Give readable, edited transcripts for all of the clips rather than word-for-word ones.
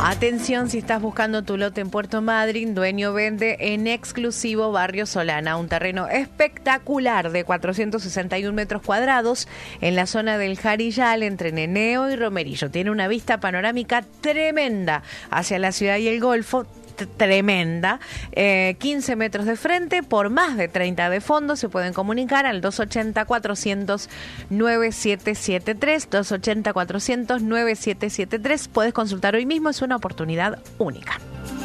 Atención si estás buscando tu lote en Puerto Madryn, Dueño vende en exclusivo Barrio Solana, un terreno espectacular de 461 metros cuadrados en la zona del Jarillal entre Neneo y Romerillo. Tiene una vista panorámica tremenda hacia la ciudad y el Golfo. Tremenda, 15 metros de frente por más de 30 de fondo. Se pueden comunicar al 280-400-9773, 280-400-9773. Puedes consultar hoy mismo, es una oportunidad única.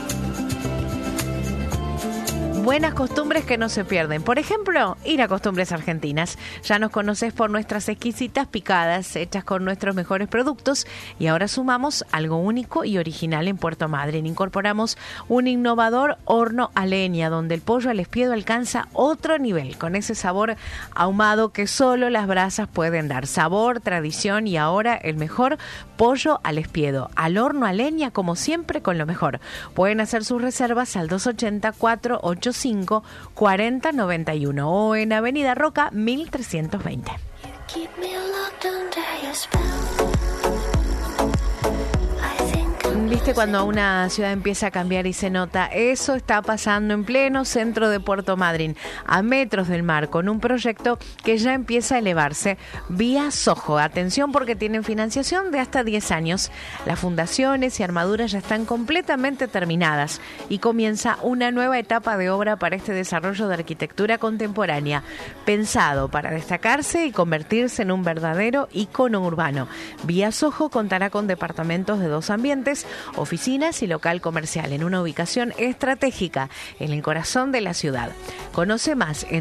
Buenas costumbres que no se pierden. Por ejemplo, ir a Costumbres Argentinas. Ya nos conoces por nuestras exquisitas picadas hechas con nuestros mejores productos y ahora sumamos algo único y original en Puerto Madryn. Incorporamos un innovador horno a leña donde el pollo al espiedo alcanza otro nivel con ese sabor ahumado que solo las brasas pueden dar. Sabor, tradición y ahora el mejor pollo al espiedo. Al horno a leña como siempre con lo mejor. Pueden hacer sus reservas al 280-485-4091 o en Avenida Roca 1320. ¿Viste cuando una ciudad empieza a cambiar y se nota? Eso está pasando en pleno centro de Puerto Madryn, a metros del mar, con un proyecto que ya empieza a elevarse, Vía Soho. Atención porque tienen financiación de hasta 10 años. Las fundaciones y armaduras ya están completamente terminadas y comienza una nueva etapa de obra para este desarrollo de arquitectura contemporánea, pensado para destacarse y convertirse en un verdadero ícono urbano. Vía Soho contará con departamentos de 2 ambientes, oficinas y local comercial en una ubicación estratégica en el corazón de la ciudad. Conoce más en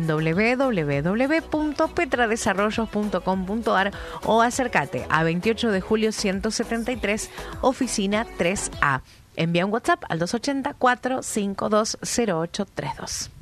www.petradesarrollos.com.ar o acércate a 28 de julio 173, oficina 3A. Envía un WhatsApp al 280-4520832.